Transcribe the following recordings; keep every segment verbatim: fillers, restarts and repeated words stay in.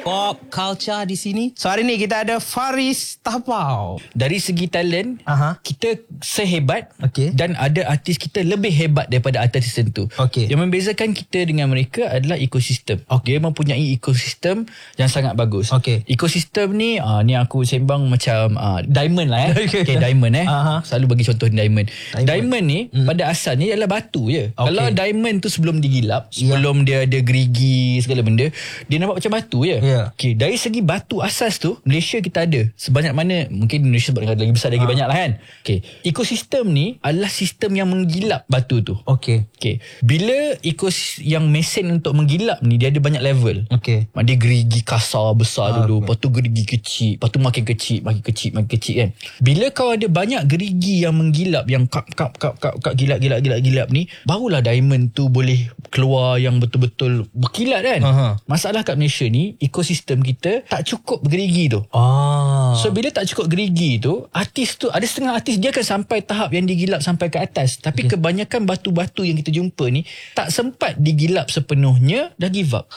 Pop culture di sini. So hari ni kita ada Faris Tapau. Dari segi talent, Aha. kita sehebat Okey. dan ada artis kita lebih hebat daripada artis tertentu. Okey. Yang membezakan kita dengan mereka adalah ekosistem. Okay. Dia mempunyai ekosistem yang sangat bagus. Okey. Ekosistem ni, uh, ni aku sembang macam uh, diamond lah eh. Okey. Okay, diamond eh. Aha. Selalu bagi contoh diamond. Diamond, Diamond ni hmm. pada asalnya ialah batu je. Okey. Kalau diamond tu sebelum digilap, sebelum yeah. dia ada gerigi segala benda, dia nampak macam batu je. Yeah. Okay, dari segi batu asas tu, Malaysia kita ada sebanyak mana, mungkin Indonesia lagi besar lagi ha. banyak lah kan. Okay, ekosistem ni adalah sistem yang menggilap batu tu. Okey. Okay, bila ekosistem yang mesin untuk menggilap ni, dia ada banyak level. Okey. Dia gerigi kasar besar Ah, dulu, okay. lepas tu gerigi kecil, lepas tu makin kecil, makin kecil, makin kecil kan. Bila kau ada banyak gerigi yang menggilap, yang kap kap kap kap kap gilap gilap gilap gilap ni, barulah diamond tu boleh keluar yang betul-betul berkilat kan. Aha. Masalah kat Malaysia ni, ekosistem kita tak cukup gerigi tu. Ah. So bila tak cukup gerigi tu, artis tu, ada setengah artis dia akan sampai tahap yang digilap sampai ke atas, tapi okay. kebanyakan batu-batu yang kita jumpa ni tak sempat digilap sepenuhnya, dah give up.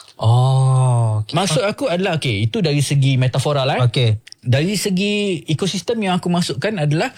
Oh. Okay. Maksud aku adalah, okay, itu dari segi metafora lah eh. Okey. Dari segi ekosistem yang aku masukkan adalah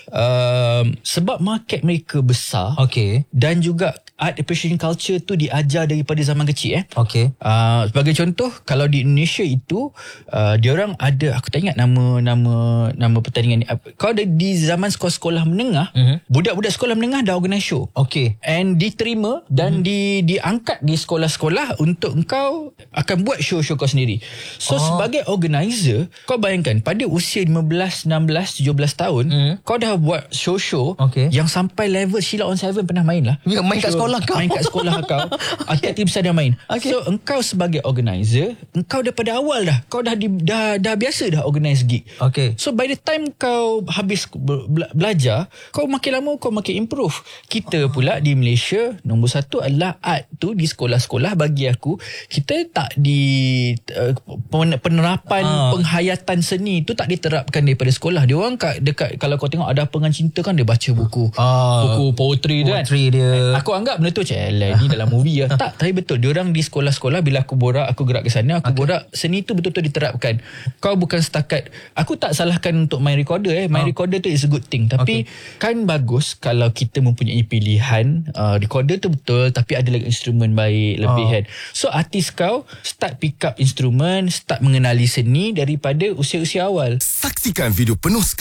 um, sebab market mereka besar. Okey. Dan juga art appreciation culture tu diajar daripada zaman kecil eh. Okey. Uh, sebagai contoh, kalau di Indonesia itu uh, diorang ada, aku tak ingat nama nama nama pertandingan ni. Kalau ada di zaman sekolah-sekolah menengah, uh-huh. budak-budak sekolah menengah dah organize show. Okey. And diterima dan uh-huh. di diangkat di sekolah-sekolah untuk engkau akan buat show-show kau sendiri. So oh. sebagai organizer, kau bayangkan pada usia lima belas, enam belas, tujuh belas tahun, uh-huh. kau dah buat show-show okay. yang sampai level Sheila on Seven pernah main lah. Ya, main kat sekolah kau. Main kat sekolah kau. Artis besar dia main. Okay. So engkau sebagai organizer, engkau daripada awal dah, kau dah di, dah dah biasa dah organize gig. Okay. So by the time kau habis be- belajar, kau makin lama kau makin improve. Kita pula di Malaysia, nombor satu adalah art tu di sekolah-sekolah. Bagi aku, kita tak di uh, penerapan uh. penghayatan seni tu tak diterapkan daripada sekolah. Dia orang kat, dekat, kalau kau tengok ada pengan cinta kan, dia baca buku uh. buku poetry tu kan. Poetry dia. Aku anggap benda tu macam elah ni dalam movie lah. Tak, tapi betul. Diorang di sekolah-sekolah, bila aku borak, aku gerak ke sana, aku okay. borak, seni tu betul-betul diterapkan. Kau bukan setakat, aku tak salahkan untuk main recorder eh. Main oh. recorder tu is a good thing. Tapi okay. kan bagus kalau kita mempunyai pilihan. Uh, recorder tu betul, tapi ada lagi instrumen baik lebih kan. Oh. So artis kau start pick up instrumen, start mengenali seni daripada usia-usia awal. Saksikan video penuh sekali